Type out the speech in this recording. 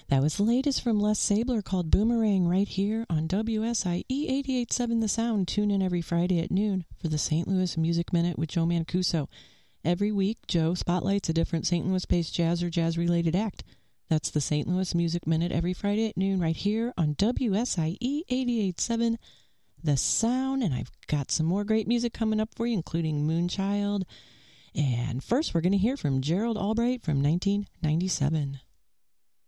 That was the latest from Les Sabler called Boomerang right here on WSIE 88.7 The Sound. Tune in every Friday at noon for the St. Louis Music Minute with Joe Mancuso. Every week, Joe spotlights a different St. Louis-based jazz or jazz-related act. That's the St. Louis Music Minute every Friday at noon right here on WSIE 88.7 The Sound. And I've got some more great music coming up for you, including Moonchild. And first, we're going to hear from Gerald Albright from 1997.